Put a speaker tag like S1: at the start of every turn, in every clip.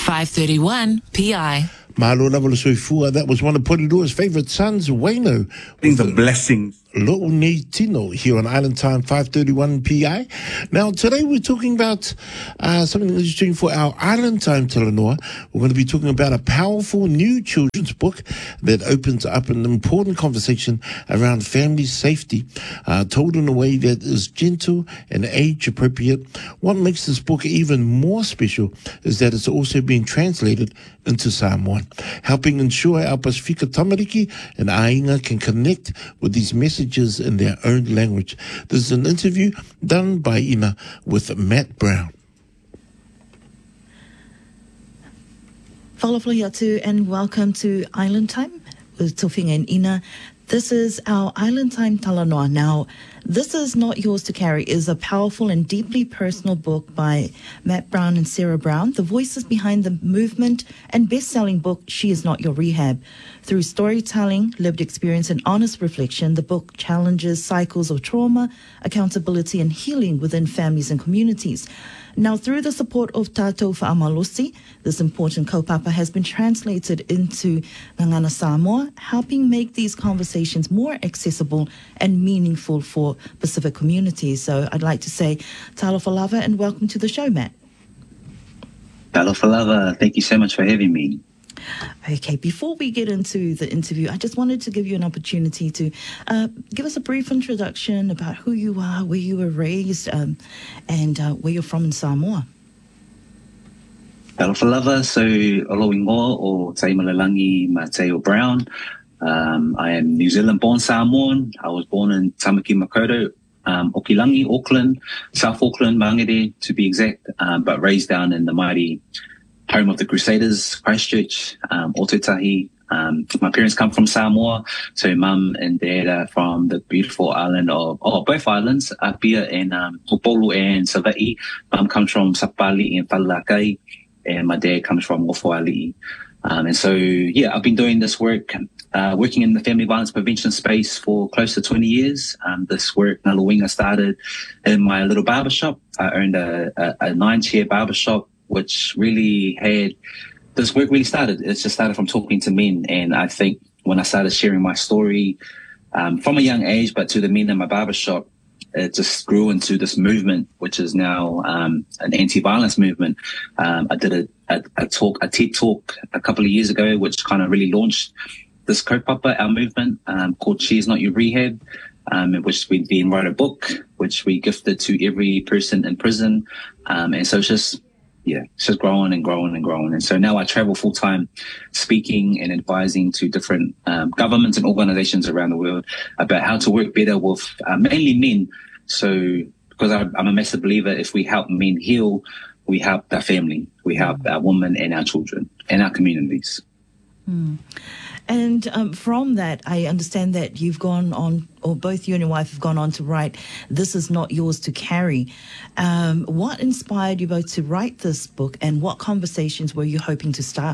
S1: 531 PI.
S2: Malo Lavalo Soifua, that was one of Porirua's favourite sons, Waino.
S3: The blessings.
S2: Lo'uni Tino here on Island Time 531 PI. Now, today we're talking about something interesting for our Island Time Talanoa. We're going to be talking about a powerful new children's book that opens up an important conversation around family safety, told in a way that is gentle and age-appropriate. What makes this book even more special is that it's also being translated into Samoan, helping ensure our Pasifika tamariki and Ainga can connect with these messages in their own language. This is an interview done by Ina with Matt Brown.
S4: Whalawhali atu and welcome to Island Time with Tofinga and Ina. This is our Island Time Talanoa. Now, This Is Not Yours to Carry is a powerful and deeply personal book by Matt Brown and Sarah Brown, the voices behind the movement and best-selling book, She Is Not Your Rehab. Through storytelling, lived experience, and honest reflection, the book challenges cycles of trauma, accountability, and healing within families and communities. Now, through the support of Tātou Whaamalosi, this important kaupapa has been translated into Ngangana Samoa, helping make these conversations more accessible and meaningful for Pacific communities. So I'd like to say talofa lava and welcome to the show, Matt.
S5: Talofa lava, thank you so much for having me.
S4: Okay, before we get into the interview, I just wanted to give you an opportunity to give us a brief introduction about who you are, where you were raised, and where you're from in Samoa.
S5: Talofa lava, so olo ingoa o Taimalalangi Mateo Brown. I am New Zealand born Samoan. I was born in Tamaki Makaurau, Okilangi, Auckland, South Auckland, Mangere to be exact, but raised down in the mighty home of the Crusaders, Christchurch, Ōtautahi. My parents come from Samoa, so mum and dad are from the beautiful island of, both islands, Apia and Upolu and Savaii. Mum comes from Sapali and Whalakai, and my dad comes from Ofoali'i. And so, yeah, I've been doing this work, working in the family violence prevention space for close to 20 years. This work, Ngaluinga, started in my little barbershop. I owned a 9-chair barbershop, which really had, this work really started. It just started from talking to men. And I think when I started sharing my story, from a young age, but to the men in my barbershop, it just grew into this movement, which is now an anti-violence movement. I did a TED talk a couple of years ago, which kind of really launched this kaupapa, our movement, called She Is Not Your Rehab, in which we then wrote a book, which we gifted to every person in prison. And so it's just growing and growing and growing. And so now I travel full time speaking and advising to different governments and organizations around the world about how to work better with mainly men. So because I'm a massive believer, if we help men heal, we help their family, we help our women and our children and our communities.
S4: And from that, I understand that you've gone on, or both you and your wife have gone on to write This Is Not Yours to Carry. What inspired you both to write this book, and what conversations were you hoping to start?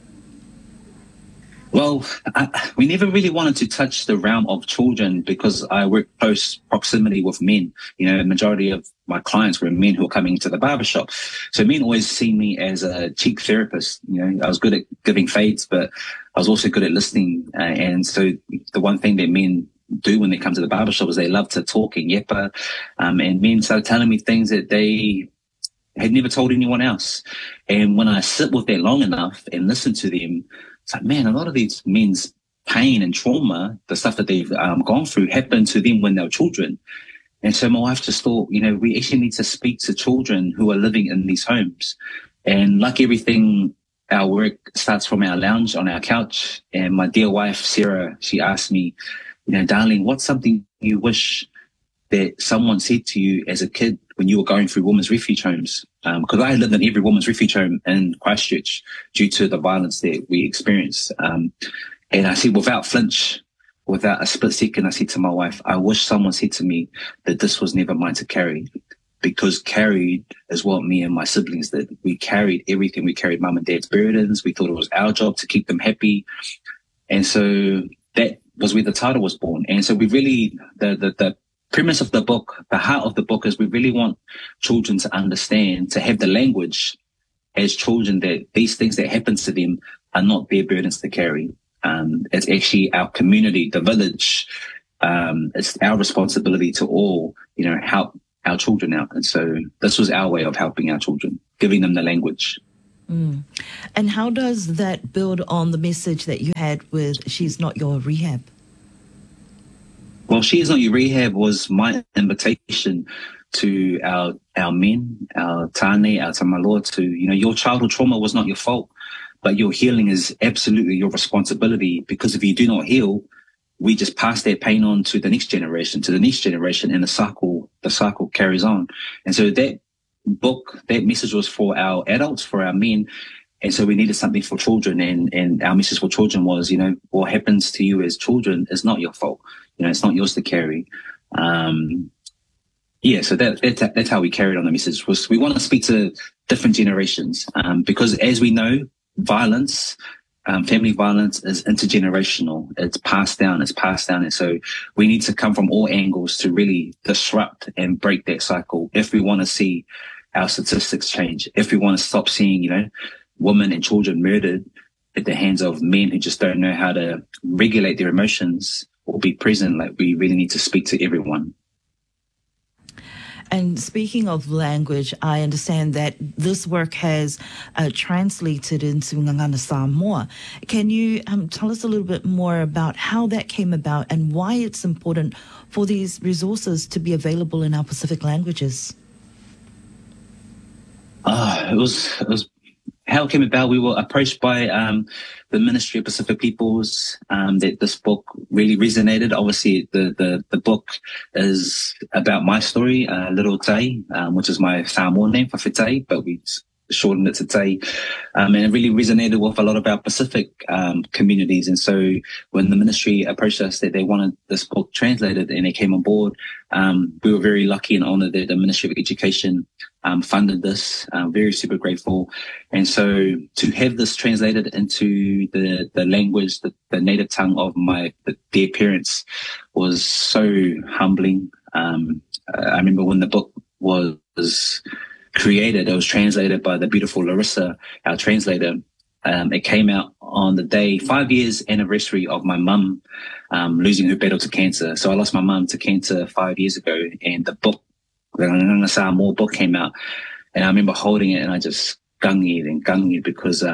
S5: Well, we never really wanted to touch the realm of children because I work close proximity with men. You know, the majority of my clients were men who were coming into the barbershop. So men always see me as a cheap therapist. You know, I was good at giving fades, but I was also good at listening. And so the one thing that men do when they come to the barbershop is they love to talk and yappa. And men started telling me things that they had never told anyone else. And when I sit with that long enough and listen to them, it's like, man, a lot of these men's pain and trauma, the stuff that they've gone through, happened to them when they were children. And so my wife just thought, you know, we actually need to speak to children who are living in these homes. And like everything, our work starts from our lounge on our couch. And my dear wife, Sarah, she asked me, you know, darling, what's something you wish that someone said to you as a kid when you were going through women's refuge homes? Because I lived in every women's refuge home in Christchurch due to the violence that we experienced. And I said, without flinch, without a split second, I said to my wife, I wish someone said to me that this was never mine to carry, because carried is what me and my siblings did. We carried everything. We carried mum and dad's burdens. We thought it was our job to keep them happy. And so that was where the title was born. And so we really, the premise of the book, the heart of the book is we really want children to understand, to have the language as children that these things that happen to them are not their burdens to carry. It's actually our community, the village. It's our responsibility to all, help our children out. And so this was our way of helping our children, giving them the language.
S4: And how does that build on the message that you had with She's Not Your Rehab?
S5: Well, She Is Not Your Rehab was my invitation to our men, our tāne, our tamaloa, to, your childhood trauma was not your fault, but your healing is absolutely your responsibility, because if you do not heal, we just pass that pain on to the next generation, and the cycle carries on. And so that book, that message was for our adults, for our men. And so we needed something for children. And our message for children was, what happens to you as children is not your fault. It's not yours to carry. So that's how we carried on the message. Was we want to speak to different generations, because as we know, violence, family violence is intergenerational. It's passed down. And so we need to come from all angles to really disrupt and break that cycle if we want to see our statistics change, if we want to stop seeing, women and children murdered at the hands of men who just don't know how to regulate their emotions or be present. Like, we really need to speak to everyone.
S4: And speaking of language, I understand that this work has translated into Ngangana Samoa. Can you tell us a little bit more about how that came about and why it's important for these resources to be available in our Pacific languages?
S5: It was how it came about. We were approached by the Ministry of Pacific Peoples that this book really resonated. Obviously, the book is about my story, Little Tai, which is my Samoan name for Whitai, but we shortened it to Tai. And it really resonated with a lot of our Pacific communities. And so when the ministry approached us that they wanted this book translated and it came on board, we were very lucky and honored that the Ministry of Education funded this. Very super grateful. And so to have this translated into the language, the native tongue of their parents was so humbling. I remember when the book was created, it was translated by the beautiful Larissa, our translator. It came out on the 5 years anniversary of my mum losing her battle to cancer. So I lost my mum to cancer 5 years ago, and the book, the Ngangana Samoa book, came out, and I remember holding it and I just gangied because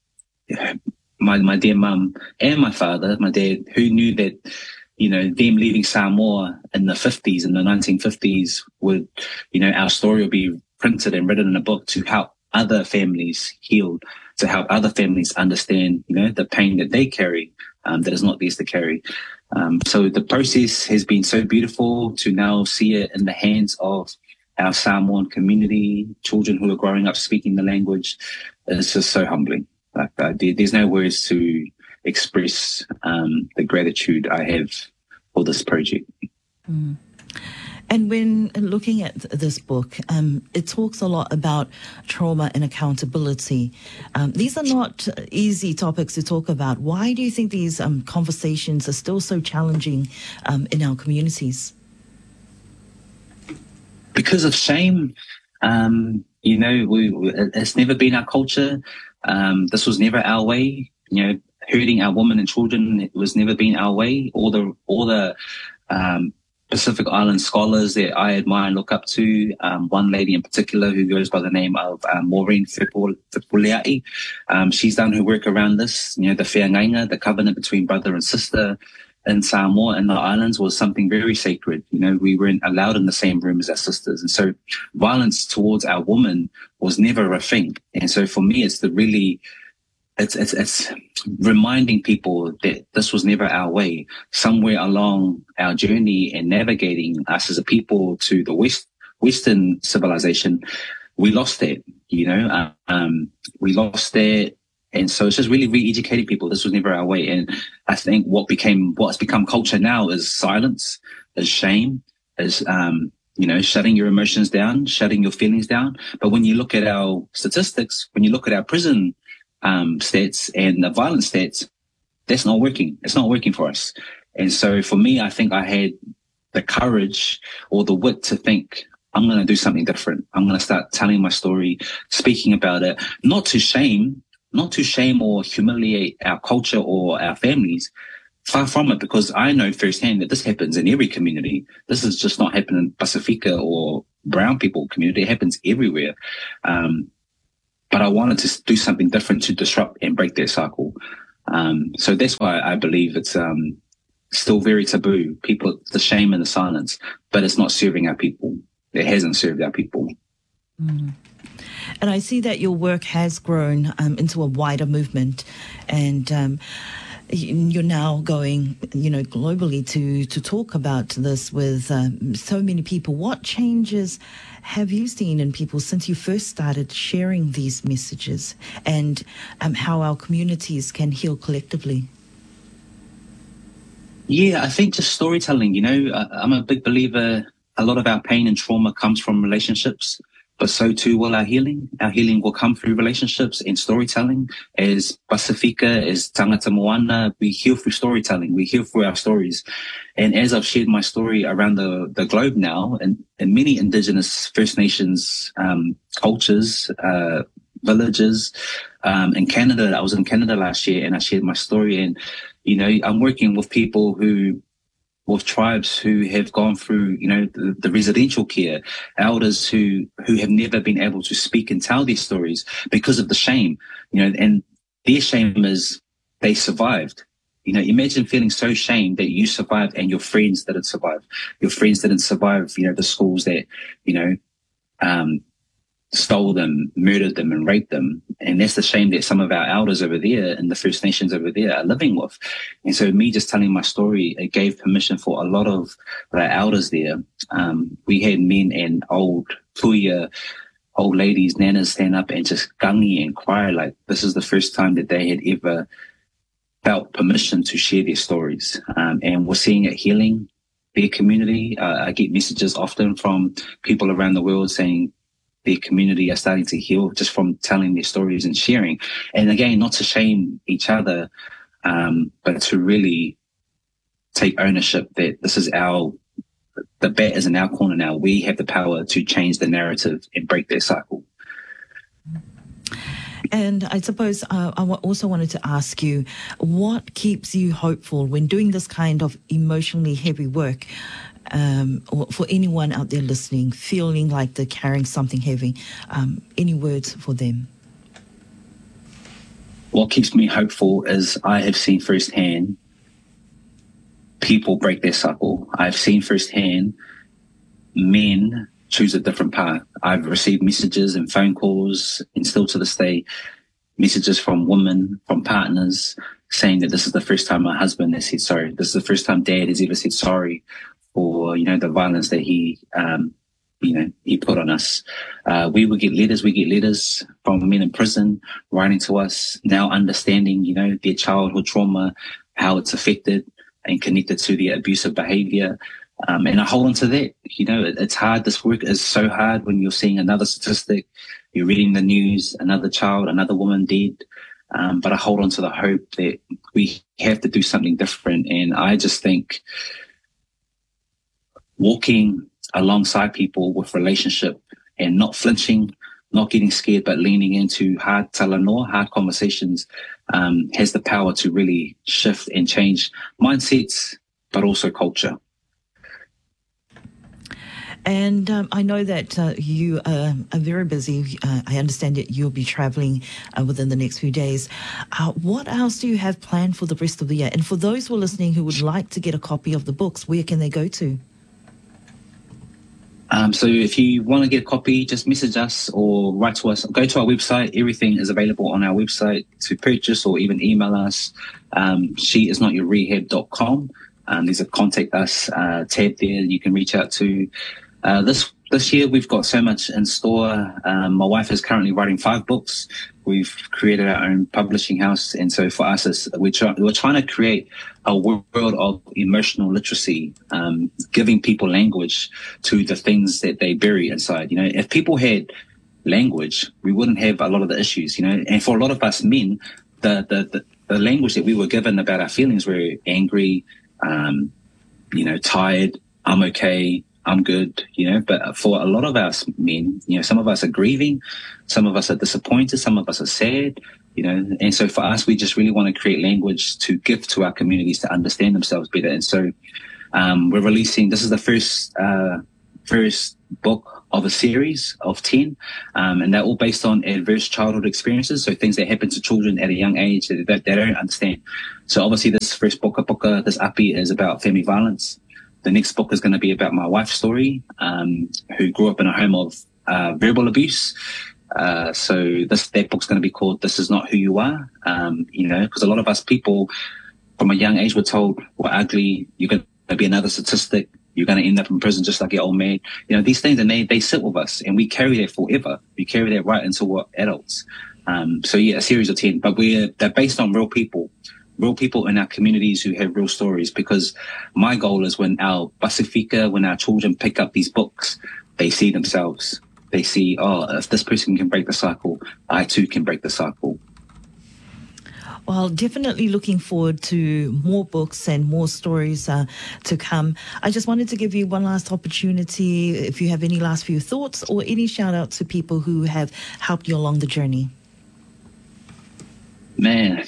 S5: my dear mum and my father, my dad, who knew that them leaving Samoa in the 50s, in the 1950s, would, our story would be printed and written in a book to help other families heal, to help other families understand, the pain that they carry, that is not theirs to carry. So the process has been so beautiful to now see it in the hands of our Samoan community, children who are growing up speaking the language. It's just so humbling. There's no words to express the gratitude I have for this project.
S4: And when looking at this book, it talks a lot about trauma and accountability. These are not easy topics to talk about. Why do you think these conversations are still so challenging in our communities? Because
S5: of shame. It's never been our culture. This was never our way. Hurting our women and children, it was never been our way. All the Pacific Island scholars that I admire and look up to, one lady in particular who goes by the name of Maureen Whipuleai. She's done her work around this. The whiangainga, the covenant between brother and sister in Samoa and the islands, was something very sacred. We weren't allowed in the same room as our sisters. And so violence towards our women was never a thing. And so for me, it's reminding people that this was never our way. Somewhere along our journey and navigating us as a people to the Western civilization, we lost that, we lost that. And so it's just really re-educating people. This was never our way. And I think what's become culture now is silence, is shame, is, shutting your emotions down, shutting your feelings down. But when you look at our statistics, when you look at our prison stats and the violence stats, that's not working. It's not working for us. And so for me, I think I had the courage or the wit to think, I'm going to do something different. I'm going to start telling my story, speaking about it, not to shame or humiliate our culture or our families. Far from it, because I know firsthand that this happens in every community. This is just not happening in Pacifica or brown people community. It happens everywhere. But I wanted to do something different to disrupt and break that cycle. So that's why I believe it's still very taboo. People, the shame and the silence, but it's not serving our people. It hasn't served our people.
S4: Mm. And I see that your work has grown into a wider movement, and you're now going, globally to talk about this with so many people. What changes have you seen in people since you first started sharing these messages, and how our communities can heal collectively?
S5: Yeah, I think just storytelling, I'm a big believer. A lot of our pain and trauma comes from relationships, but so too will our healing. Our healing will come through relationships and storytelling. As Pacifica, as Tangata Moana, we heal through storytelling. We heal through our stories. And as I've shared my story around the globe now, and in many Indigenous First Nations cultures, villages, in Canada, I was in Canada last year and I shared my story. And, I'm working with people with tribes who have gone through, the residential care, elders who have never been able to speak and tell their stories because of the shame, and their shame is they survived. Imagine feeling so shamed that you survived and your friends didn't survive. Your friends didn't survive, the schools that, stole them, murdered them and raped them. And that's the shame that some of our elders over there and the First Nations over there are living with. And so me just telling my story, it gave permission for a lot of the elders there. We had men and old tuia, old ladies, nanas stand up and just gangi and cry like this is the first time that they had ever felt permission to share their stories. And we're seeing it healing their community. I get messages often from people around the world saying, their community are starting to heal just from telling their stories and sharing. And again, not to shame each other, but to really take ownership that this is the bat is in our corner now. We have the power to change the narrative and break that cycle.
S4: And I suppose I also wanted to ask you, what keeps you hopeful when doing this kind of emotionally heavy work? Or for anyone out there listening, feeling like they're carrying something heavy, any words for them?
S5: What keeps me hopeful is I have seen firsthand people break their cycle. I've seen firsthand men choose a different path. I've received messages and phone calls, and still to this day, messages from women, from partners, saying that this is the first time my husband has said sorry. This is the first time dad has ever said sorry for, the violence that he put on us. We get letters from men in prison writing to us, now understanding, their childhood trauma, how it's affected and connected to their abusive behavior. And I hold on to that. It's hard. This work is so hard when you're seeing another statistic, you're reading the news, another child, another woman dead. But I hold on to the hope that we have to do something different. And I just think walking alongside people with relationship and not flinching, not getting scared, but leaning into hard talanoa, hard conversations, has the power to really shift and change mindsets, but also culture.
S4: And I know that you are very busy. I understand that you'll be traveling within the next few days. What else do you have planned for the rest of the year? And for those who are listening who would like to get a copy of the books, where can they go to?
S5: So if you want to get a copy, just message us or write to us. Go to our website. Everything is available on our website to purchase, or even email us. sheisnotyourrehab.com. There's a contact us tab there you can reach out to. This year we've got so much in store. My wife is currently writing 5 books. We've created our own publishing house, and so for us, we're trying to create a world of emotional literacy, giving people language to the things that they bury inside. If people had language, we wouldn't have a lot of the issues. And for a lot of us men, the language that we were given about our feelings were angry, tired, I'm okay, I'm good, but for a lot of us men, some of us are grieving, some of us are disappointed, some of us are sad, and so for us, we just really want to create language to give to our communities to understand themselves better. And so, we're releasing, this is the first book of a series of 10, and they're all based on adverse childhood experiences, so things that happen to children at a young age that they don't understand. So obviously this first book, this api, is about family violence. The next book is going to be about my wife's story, who grew up in a home of verbal abuse. So that book's going to be called This Is Not Who You Are, because a lot of us people from a young age were told we're ugly, you're going to be another statistic, you're going to end up in prison just like your old man. These things, and they sit with us, and we carry that forever. We carry that right until we're adults. So yeah, a series of 10, but they're based on real people in our communities who have real stories, because my goal is when our Pasifika, when our children pick up these books, they see themselves. They see, if this person can break the cycle, I too can break the cycle.
S4: Well, definitely looking forward to more books and more stories to come. I just wanted to give you one last opportunity, if you have any last few thoughts or any shout out to people who have helped you along the journey.
S5: Man,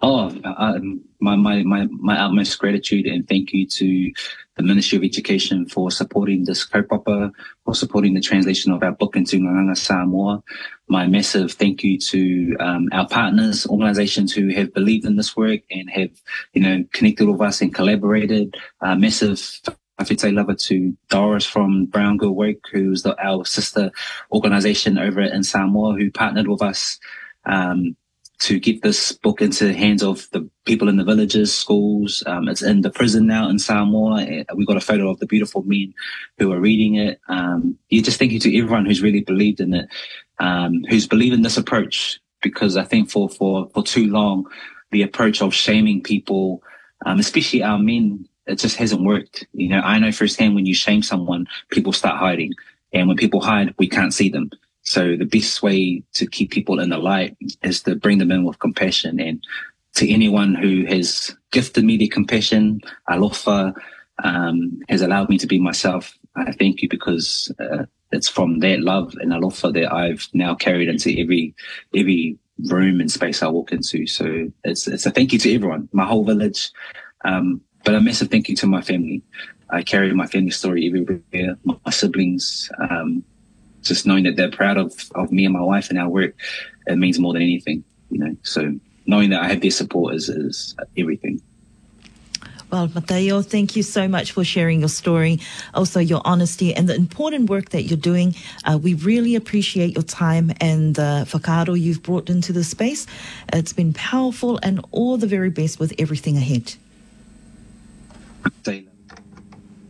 S5: my utmost gratitude and thank you to the Ministry of Education for supporting this kaupapa, for supporting the translation of our book into Nganganga Samoa. My massive thank you to our partners, organizations who have believed in this work and have, connected with us and collaborated. Massive whawhitai lava to Doris from Brown Girl Work, who's our sister organization over in Samoa, who partnered with us to get this book into the hands of the people in the villages, schools. It's in the now in Samoa. We got a photo of the beautiful men who are reading it. Just thank you to everyone who's really believed in it, who's believed in this approach, because I think for too long, the approach of shaming people, especially our men, it just hasn't worked. I know firsthand when you shame someone, people start hiding. And when people hide, we can't see them. So the best way to keep people in the light is to bring them in with compassion. And to anyone who has gifted me the compassion, alofa, has allowed me to be myself, I thank you, because it's from that love and alofa that I've now carried into every room and space I walk into. So it's a thank you to everyone, my whole village, but a massive thank you to my family. I carry my family story everywhere, my siblings, just knowing that they're proud of me and my wife and our work, it means more than anything, So knowing that I have their support is everything.
S4: Well, Mateo, thank you so much for sharing your story, also your honesty and the important work that you're doing. We really appreciate your time and the whakaaro you've brought into the space. It's been powerful, and all the very best with everything ahead.
S5: Taylor.